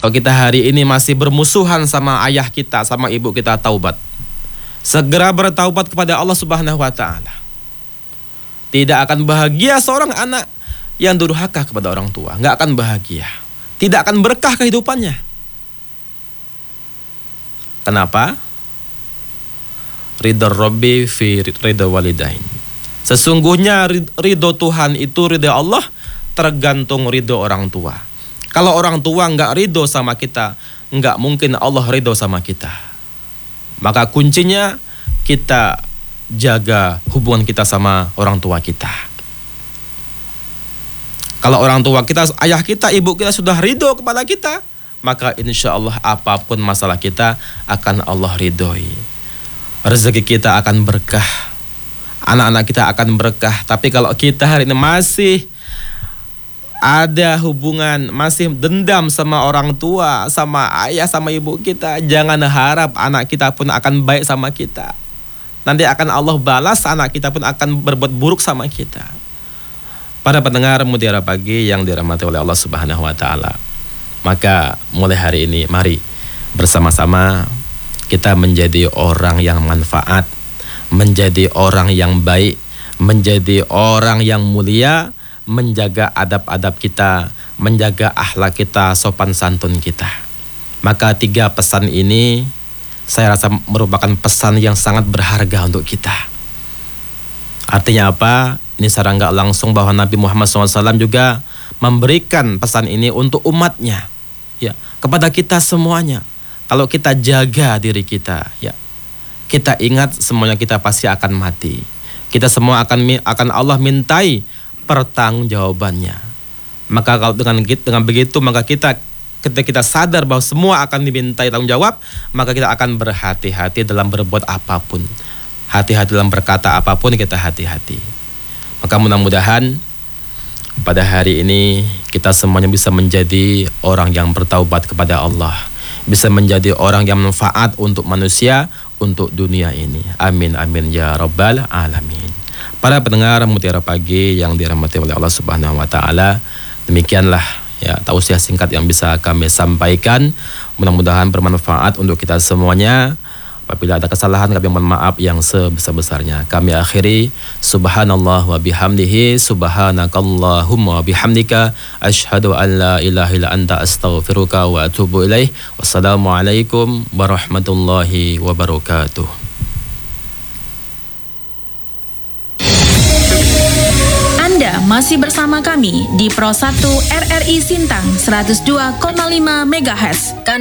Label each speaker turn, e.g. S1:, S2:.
S1: Kalau kita hari ini masih bermusuhan sama ayah kita, sama ibu kita, taubat. Segera bertaubat kepada Allah Subhanahu wa taala. Tidak akan bahagia seorang anak yang durhaka kepada orang tua, nggak akan bahagia. Tidak akan berkah kehidupannya. Kenapa? Ridho Rabbi fi ridho walidain. Sesungguhnya ridho Tuhan itu, ridho Allah tergantung ridho orang tua. Kalau orang tua nggak ridho sama kita, nggak mungkin Allah ridho sama kita. Maka kuncinya kita jaga hubungan kita sama orang tua kita. Kalau orang tua kita, ayah kita, ibu kita sudah ridho kepada kita, maka insya Allah apapun masalah kita akan Allah ridhoi. Rezeki kita akan berkah, anak-anak kita akan berkah. Tapi kalau kita hari ini masih ada hubungan, masih dendam sama orang tua, sama ayah, sama ibu kita, jangan harap anak kita pun akan baik sama kita. Nanti akan Allah balas, anak kita pun akan berbuat buruk sama kita. Para pendengar Mutiara Pagi yang dirahmati oleh Allah Subhanahu wa taala. Maka mulai hari ini mari bersama-sama kita menjadi orang yang manfaat, menjadi orang yang baik, menjadi orang yang mulia, menjaga adab-adab kita, menjaga akhlak kita, sopan santun kita. Maka 3 pesan ini saya rasa merupakan pesan yang sangat berharga untuk kita. Artinya apa? Ini secara nggak langsung bahwa Nabi Muhammad SAW juga memberikan pesan ini untuk umatnya, ya, kepada kita semuanya. Kalau kita jaga diri kita, ya, kita ingat semuanya kita pasti akan mati. Kita semua akan Allah mintai pertanggungjawabannya. Maka kalau dengan begitu, maka ketika kita sadar bahwa semua akan dimintai tanggung jawab, maka kita akan berhati-hati dalam berbuat apapun, hati-hati dalam berkata apapun, kita hati-hati. Maka mudah-mudahan pada hari ini kita semuanya bisa menjadi orang yang bertaubat kepada Allah, bisa menjadi orang yang manfaat untuk manusia, untuk dunia ini. Amin amin ya rabbal alamin. Para pendengar Mutiara Pagi yang dirahmati oleh Allah Subhanahu wa taala, demikianlah ya tausiah singkat yang bisa kami sampaikan. Mudah-mudahan bermanfaat untuk kita semuanya. Apabila ada kesalahan, kami mohon maaf yang sebesar-besarnya. Kami akhiri, subhanallah wa bihamdihi, subhanakallahumma wa bihamdika, asyhadu an la ilaha illa anta, astaghfiruka wa atubu ilaih. Wassalamualaikum warahmatullahi wabarakatuh.
S2: Anda masih bersama kami di Pro 1 RRI Sintang 102,5 MHz.